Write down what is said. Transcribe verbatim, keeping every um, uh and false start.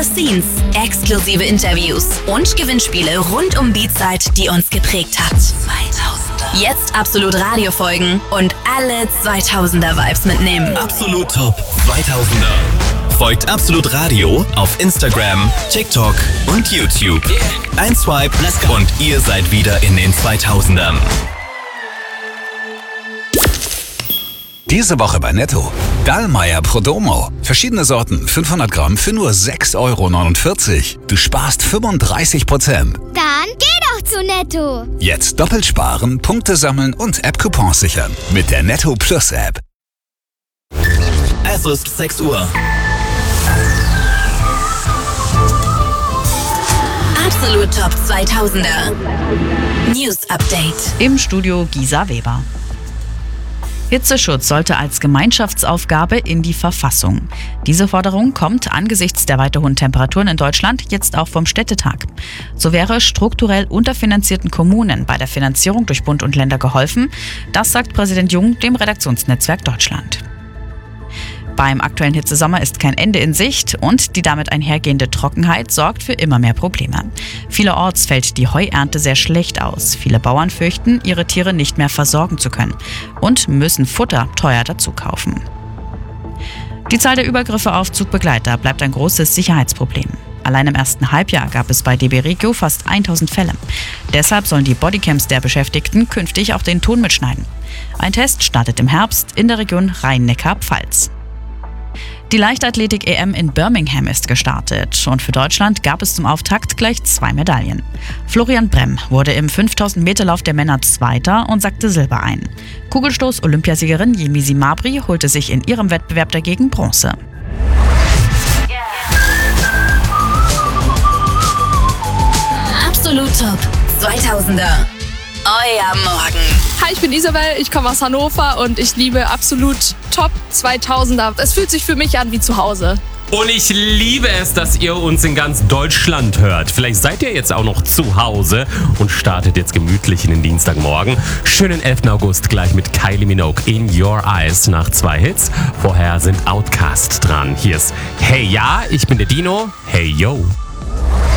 Scenes, exklusive Interviews und Gewinnspiele rund um die Zeit, die uns geprägt hat. zweitausender. Jetzt Absolut Radio folgen und alle zweitausender Vibes mitnehmen. Absolut Top zweitausender. Folgt Absolut Radio auf Instagram, TikTok und YouTube. Ein Swipe und ihr seid wieder in den zweitausendern. Diese Woche bei Netto. Dallmayr Prodomo. Verschiedene Sorten, fünfhundert Gramm für nur sechs Euro neunundvierzig. Du sparst fünfunddreißig Prozent. Dann geh doch zu Netto. Jetzt doppelt sparen, Punkte sammeln und App-Coupons sichern. Mit der Netto Plus App. Es ist sechs Uhr. Absolut Top zweitausender. News Update. Im Studio Gisa Weber. Hitzeschutz sollte als Gemeinschaftsaufgabe in die Verfassung. Diese Forderung kommt angesichts der weiter hohen Temperaturen in Deutschland jetzt auch vom Städtetag. So wäre strukturell unterfinanzierten Kommunen bei der Finanzierung durch Bund und Länder geholfen. Das sagt Präsident Jung dem Redaktionsnetzwerk Deutschland. Beim aktuellen Hitzesommer ist kein Ende in Sicht und die damit einhergehende Trockenheit sorgt für immer mehr Probleme. Vielerorts fällt die Heuernte sehr schlecht aus. Viele Bauern fürchten, ihre Tiere nicht mehr versorgen zu können und müssen Futter teuer dazu kaufen. Die Zahl der Übergriffe auf Zugbegleiter bleibt ein großes Sicherheitsproblem. Allein im ersten Halbjahr gab es bei D B Regio fast tausend Fälle. Deshalb sollen die Bodycams der Beschäftigten künftig auch den Ton mitschneiden. Ein Test startet im Herbst in der Region Rhein-Neckar-Pfalz. Die Leichtathletik-E M in Birmingham ist gestartet und für Deutschland gab es zum Auftakt gleich zwei Medaillen. Florian Bremm wurde im fünftausend Meter Lauf der Männer Zweiter und sackte Silber ein. Kugelstoß-Olympiasiegerin Yemisi Mabry holte sich in ihrem Wettbewerb dagegen Bronze. Absolut Top zweitausender. Euer Morgen. Hi, ich bin Isabel, ich komme aus Hannover und ich liebe Absolut Top zweitausender. Es fühlt sich für mich an wie zu Hause. Und ich liebe es, dass ihr uns in ganz Deutschland hört. Vielleicht seid ihr jetzt auch noch zu Hause und startet jetzt gemütlich in den Dienstagmorgen. Schönen elften August gleich mit Kylie Minogue in Your Eyes nach zwei Hits. Vorher sind Outkast dran. Hier ist Hey Ja, ich bin der Dino. Hey Yo.